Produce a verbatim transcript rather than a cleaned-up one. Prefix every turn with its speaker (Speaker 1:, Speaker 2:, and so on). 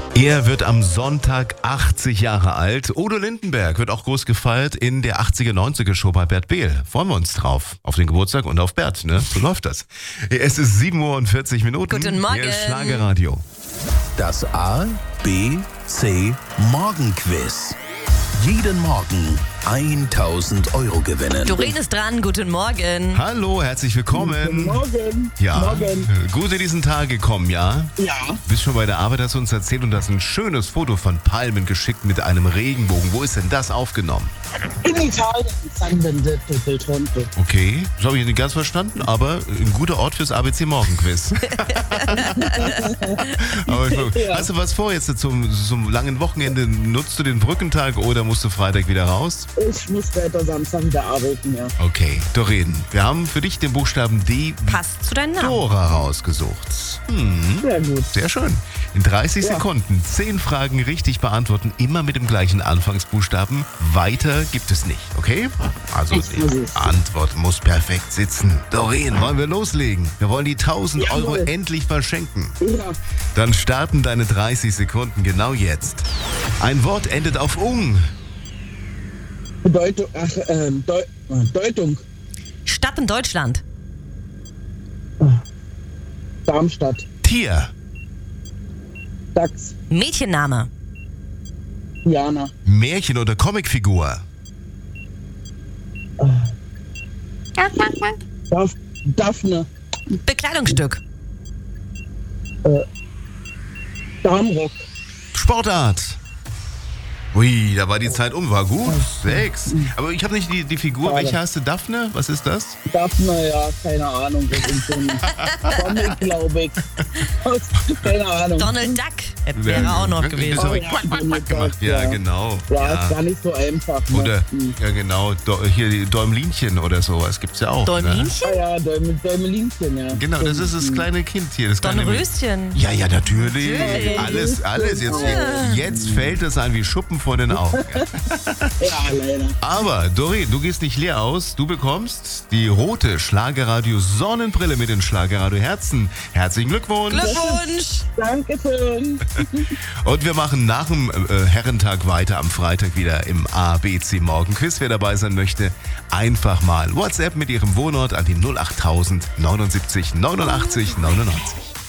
Speaker 1: Er wird am Sonntag achtzig Jahre alt. Udo Lindenberg wird auch groß gefeiert in der achtziger-neunziger-Show bei Bert Behl. Freuen wir uns drauf. Auf den Geburtstag und auf Bert, ne? So läuft das. Es ist sieben Uhr und vierzig Minuten.
Speaker 2: Guten Morgen.
Speaker 1: Hier ist Schlagerradio.
Speaker 3: Das A, B, C Morgenquiz. Jeden Morgen tausend Euro gewinnen.
Speaker 2: Doreen ist dran, guten Morgen.
Speaker 1: Hallo, herzlich willkommen.
Speaker 4: Guten Morgen.
Speaker 1: Ja,
Speaker 4: Morgen.
Speaker 1: gut in diesen Tag gekommen, ja?
Speaker 4: Ja.
Speaker 1: Bist schon bei der Arbeit, hast du uns erzählt und hast ein schönes Foto von Palmen geschickt mit einem Regenbogen. Wo ist denn das aufgenommen?
Speaker 4: In Italien, San Benedetto del Tronto.
Speaker 1: Okay, das habe ich nicht ganz verstanden, aber ein guter Ort fürs A B C Morgenquiz. Aber ich,
Speaker 4: Ja.
Speaker 1: hast du was vor jetzt zum, zum langen Wochenende? Nutzt du den Brückentag oder musst du Freitag wieder raus?
Speaker 4: Ich muss weiter Samstag wieder arbeiten, ja.
Speaker 1: Okay, Doreen, wir haben für dich den Buchstaben D
Speaker 2: Passt zu deinem Namen.
Speaker 1: Dora rausgesucht. Hm,
Speaker 4: Sehr gut.
Speaker 1: sehr schön. In dreißig
Speaker 4: Ja.
Speaker 1: Sekunden zehn Fragen richtig beantworten, immer mit dem gleichen Anfangsbuchstaben. Weiter gibt es nicht, okay? Also
Speaker 4: Ich muss
Speaker 1: die
Speaker 4: es.
Speaker 1: Antwort muss perfekt sitzen. Doreen, wollen wir loslegen? Wir wollen die tausend Euro
Speaker 4: Jawohl.
Speaker 1: endlich verschenken.
Speaker 4: Ja.
Speaker 1: Dann starten deine dreißig Sekunden genau jetzt. Ein Wort endet auf ung.
Speaker 4: Bedeutung, ach, ähm, Deu äh, Deutung.
Speaker 2: Stadt in Deutschland.
Speaker 4: Darmstadt.
Speaker 1: Tier.
Speaker 4: Dachs.
Speaker 2: Mädchenname.
Speaker 4: Jana.
Speaker 1: Märchen oder Comicfigur.
Speaker 4: Daph Daphne.
Speaker 2: Bekleidungsstück.
Speaker 4: Darmrock.
Speaker 1: Sportart. Ui, da war die Zeit um, war gut. Sechs. Aber ich habe nicht die, die Figur.
Speaker 4: Schade.
Speaker 1: Welche hast du? Daphne? Was ist das?
Speaker 4: Daphne, ja, keine Ahnung. Das ist so ein Comic, glaube ich. Keine Ahnung.
Speaker 2: Donald Duck. Wäre auch noch
Speaker 1: Das
Speaker 2: gewesen.
Speaker 1: habe ich
Speaker 4: Ja,
Speaker 1: quack, quack, quack
Speaker 4: Donald
Speaker 1: gemacht.
Speaker 4: Duck,
Speaker 1: Ja,
Speaker 4: ja.
Speaker 1: genau.
Speaker 4: Ja, ist
Speaker 1: Ja.
Speaker 4: gar nicht so einfach. Ne?
Speaker 1: Oder,
Speaker 4: Hm.
Speaker 1: ja genau, Do, hier die Däumlinchen oder sowas gibt's ja auch. Ne?
Speaker 2: Däumlinchen?
Speaker 4: Ah ja, Däumel, Däumelinchen, ja.
Speaker 1: Genau, das ist das kleine Kind hier. Das kleine
Speaker 2: Dornröschen.
Speaker 1: Ja, ja, natürlich.
Speaker 2: Natürlich.
Speaker 1: Alles, alles. Jetzt, jetzt fällt es an wie Schuppen vor den Augen.
Speaker 4: Ja, leider.
Speaker 1: Aber, Doreen, du gehst nicht leer aus. Du bekommst die rote Schlagerradio Sonnenbrille mit den Schlagerradio Herzen. Herzlichen Glückwunsch.
Speaker 2: Glückwunsch.
Speaker 4: Dankeschön.
Speaker 1: Und wir machen nach dem äh, Herrentag weiter am Freitag wieder im A B C Morgenquiz. Wer dabei sein möchte, einfach mal WhatsApp mit Ihrem Wohnort an die null acht null null neunundsiebzig neunundachtzig neunundneunzig.